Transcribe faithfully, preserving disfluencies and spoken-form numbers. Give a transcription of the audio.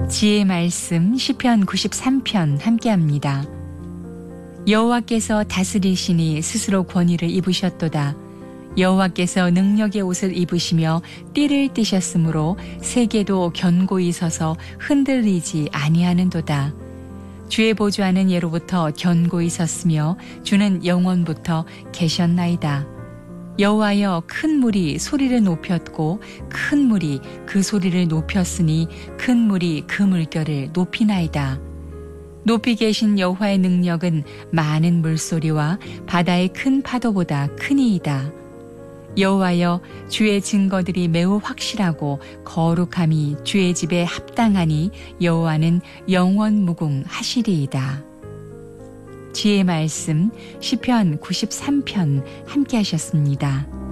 지혜의 말씀 시편 구십삼 편 함께합니다. 여호와께서 다스리시니 스스로 권위를 입으셨도다. 여호와께서 능력의 옷을 입으시며 띠를 띠셨으므로 세계도 견고히 서서 흔들리지 아니하는도다. 주의 보좌는 예로부터 견고히 섰으며 주는 영원부터 계셨나이다. 여호와여, 큰 물이 소리를 높였고 큰 물이 그 소리를 높였으니 큰 물이 그 물결을 높이나이다. 높이 계신 여호와의 능력은 많은 물소리와 바다의 큰 파도보다 크니이다. 여호와여, 주의 증거들이 매우 확실하고 거룩함이 주의 집에 합당하니 여호와는 영원 무궁하시리이다. 지혜의 말씀 시편 구십삼 편 함께 하셨습니다.